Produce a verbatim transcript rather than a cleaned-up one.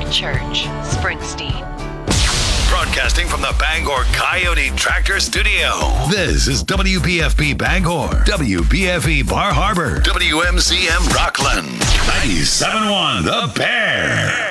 Church, Springsteen. Broadcasting from the Bangor Coyote Tractor Studio. This is W P F P Bangor, W P F E Bar Harbor, W M C M Rockland, ninety-seven point one The Bear.